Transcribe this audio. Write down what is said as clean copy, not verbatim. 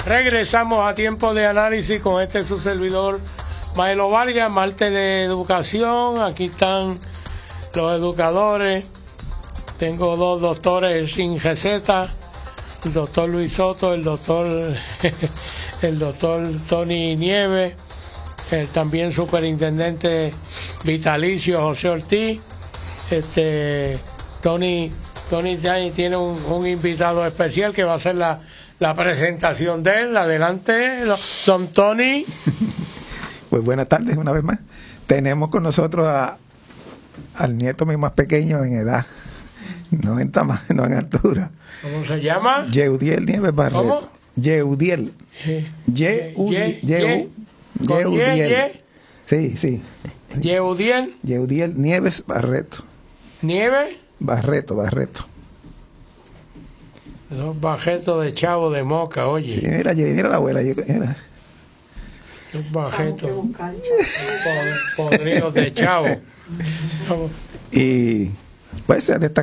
Regresamos a Tiempo de Análisis con su servidor Maelo Vargas, martes de educación. Aquí están los educadores. Tengo dos doctores sin receta, el doctor Luis Soto, el doctor Tony Nieves, el también superintendente vitalicio José Ortiz. Tony tiene un invitado especial que va a hacer la presentación de él. Adelante, don Tony. Pues buenas tardes una vez más. Tenemos con nosotros al nieto mío más pequeño en edad, no en tamaño, no en altura. ¿Cómo se llama? Yeudiel Nieves Barreto. ¿Cómo? Yeudiel. Yeudiel. Sí. Yeudiel Nieves Barreto. ¿Nieves? Barreto. Dos bajetos de chavo de Moca, oye. Sí, mira la abuela. Mira. Dos bajetos podridos de chavo. Y pues se destaca